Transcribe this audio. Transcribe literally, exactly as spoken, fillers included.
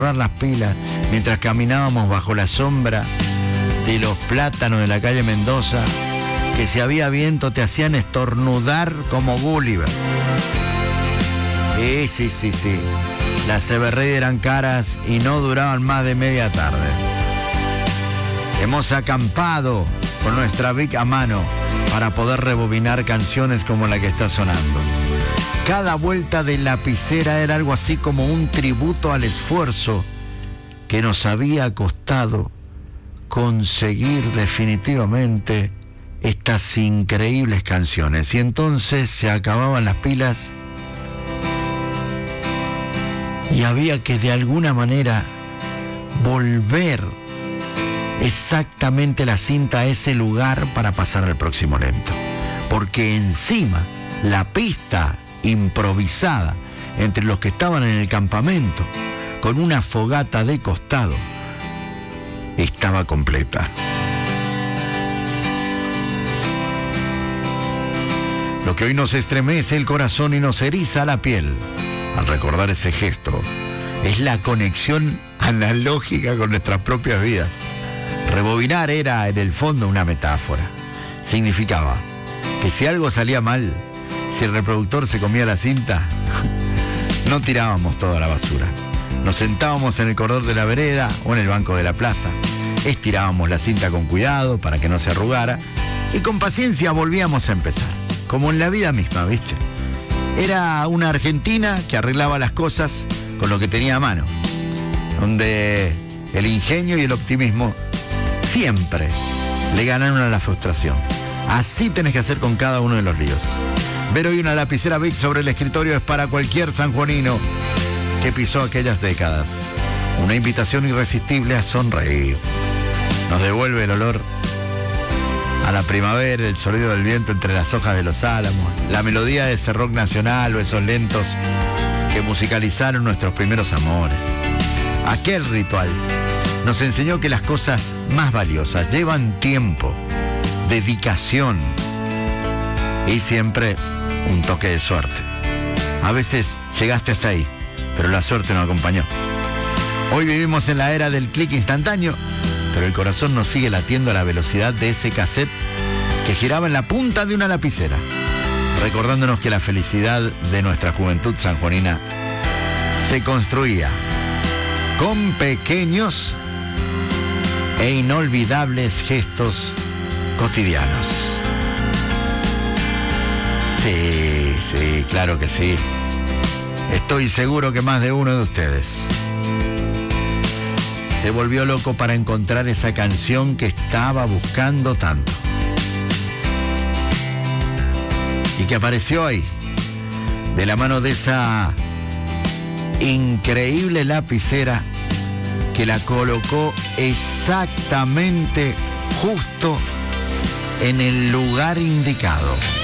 las pilas mientras caminábamos bajo la sombra de los plátanos de la calle Mendoza, que si había viento te hacían estornudar como Gulliver. Sí, sí, sí, sí. Las Everready eran caras y no duraban más de media tarde. Hemos acampado con nuestra Vic a mano para poder rebobinar canciones como la que está sonando. Cada vuelta de lapicera era algo así como un tributo al esfuerzo que nos había costado conseguir definitivamente estas increíbles canciones. Y entonces se acababan las pilas y había que de alguna manera volver exactamente la cinta a ese lugar para pasar al próximo lento. Porque encima la pista improvisada entre los que estaban en el campamento con una fogata de costado estaba completa. Lo que hoy nos estremece el corazón y nos eriza la piel al recordar ese gesto es la conexión analógica con nuestras propias vidas. Rebobinar era en el fondo una metáfora. Significaba que si algo salía mal, si el reproductor se comía la cinta, no tirábamos toda la basura. Nos sentábamos en el corredor de la vereda o en el banco de la plaza. Estirábamos la cinta con cuidado para que no se arrugara y con paciencia volvíamos a empezar. Como en la vida misma, ¿viste? Era una argentina que arreglaba las cosas con lo que tenía a mano, donde el ingenio y el optimismo siempre le ganaron a la frustración. Así tenés que hacer con cada uno de los líos. Ver hoy una lapicera Bic sobre el escritorio es para cualquier sanjuanino que pisó aquellas décadas una invitación irresistible a sonreír. Nos devuelve el olor a la primavera, el sonido del viento entre las hojas de los álamos, la melodía de ese rock nacional o esos lentos que musicalizaron nuestros primeros amores. Aquel ritual nos enseñó que las cosas más valiosas llevan tiempo, dedicación y siempre un toque de suerte. A veces llegaste hasta ahí, pero la suerte nos acompañó. Hoy vivimos en la era del clic instantáneo, pero el corazón nos sigue latiendo a la velocidad de ese cassette que giraba en la punta de una lapicera, recordándonos que la felicidad de nuestra juventud sanjuanina se construía con pequeños e inolvidables gestos cotidianos. Sí, sí, claro que sí. Estoy seguro que más de uno de ustedes se volvió loco para encontrar esa canción que estaba buscando tanto y que apareció ahí de la mano de esa increíble lapicera que la colocó exactamente justo en el lugar indicado.